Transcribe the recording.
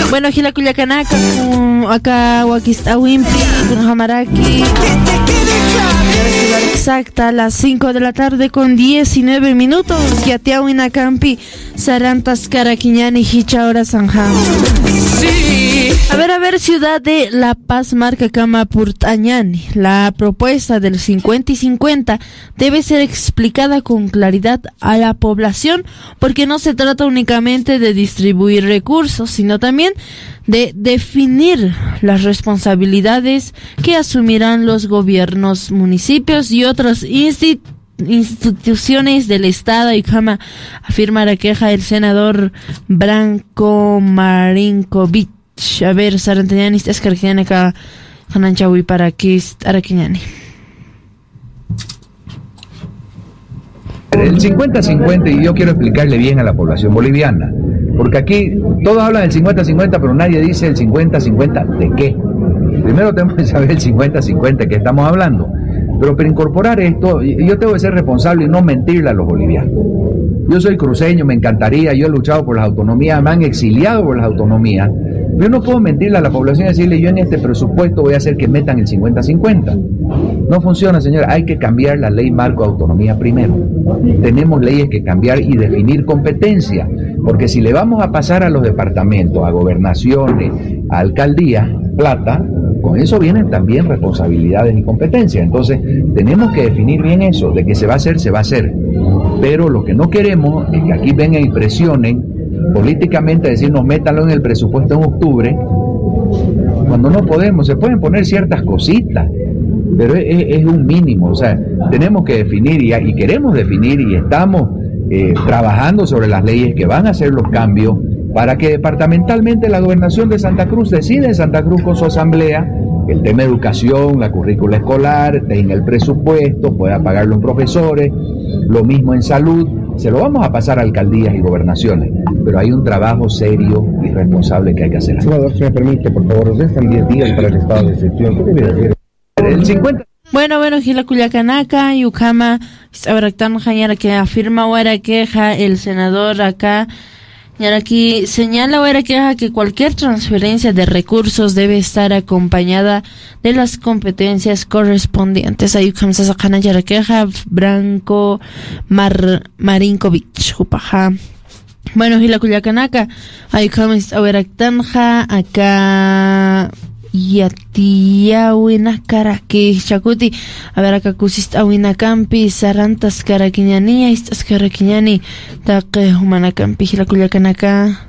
Bueno, Gila Culiacanaca, acá Huaquistawimpi, Jamaraki. Exacta, a las 5 de la tarde con 19 minutos. Yateawina Campi, Sarantas Caraquiñani, Hichaora Sanjam. A ver, ciudad de La Paz, marca Cama Purtañani. La propuesta del 50 y 50 debe ser explicada con claridad a la población, porque no se trata únicamente de distribuir recursos, sino también de definir las responsabilidades que asumirán los gobiernos, municipios y otras instituciones del Estado. Y Jama afirma la queja el senador Branko Marinkovic. A ver, Sarantañani, estás carquiñani acá, Hananchawi para que araquiñani. El 50-50, y yo quiero explicarle bien a la población boliviana, porque aquí todos hablan del 50-50, pero nadie dice el 50-50 de qué. Primero tenemos que saber el 50-50 que estamos hablando, pero para incorporar esto, yo tengo que ser responsable y no mentirle a los bolivianos. Yo soy cruceño, me encantaría, yo he luchado por las autonomías, me han exiliado por las autonomías. Yo no puedo mentirle a la población y decirle, yo en este presupuesto voy a hacer que metan el 50-50. No funciona, señora, hay que cambiar la ley marco de autonomía primero. Tenemos leyes que cambiar y definir competencia, porque si le vamos a pasar a los departamentos, a gobernaciones, a alcaldías, plata, con eso vienen también responsabilidades y competencias. Entonces, tenemos que definir bien eso, de que se va a hacer, se va a hacer. Pero lo que no queremos es que aquí vengan y presionen políticamente, decirnos métanlo en el presupuesto en octubre, cuando no podemos. Se pueden poner ciertas cositas, pero es un mínimo. O sea, tenemos que definir y queremos definir y estamos trabajando sobre las leyes que van a hacer los cambios para que departamentalmente la gobernación de Santa Cruz decida en Santa Cruz con su asamblea el tema de educación, la currícula escolar, tenga el presupuesto, pueda pagar los profesores, lo mismo en salud. Se lo vamos a pasar a alcaldías y gobernaciones, pero hay un trabajo serio y responsable que hay que hacer. Senador, si me permite, por favor, nos restan 10 días para el estado de excepción. ¿Qué debe hacer? El 50... Bueno, Gila Culiacanaca, Yucama, Abractán Jayara que afirma ahora queja el senador acá. Y ahora aquí señala ahora que cualquier transferencia de recursos debe estar acompañada de las competencias correspondientes. Ahí comienza a sacar la queja Branko Marinkovic, Jupaja. Bueno, Gila Culiacanaca, ahí comienza a ver Tanja, acá Yatiawina Karaki, Chacuti, a ver acá Kusist Awina Campi, Sarantas Caraquiñani, estas Caraquiñani, Taque Humana Campi, Gila Culiacanaca.